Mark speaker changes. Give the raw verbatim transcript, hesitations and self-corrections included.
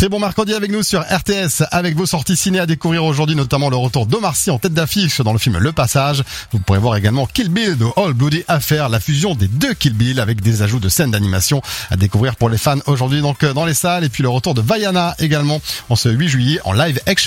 Speaker 1: Très bon mercredi avec nous sur R T S, avec vos sorties ciné à découvrir aujourd'hui, notamment le retour d'Omar Sy en tête d'affiche dans le film Le Passage. Vous pourrez voir également Kill Bill de All Bloody Affair, la fusion des deux Kill Bill avec des ajouts de scènes d'animation à découvrir pour les fans aujourd'hui donc dans les salles. Et puis le retour de Vaiana également en ce huit juillet en live action.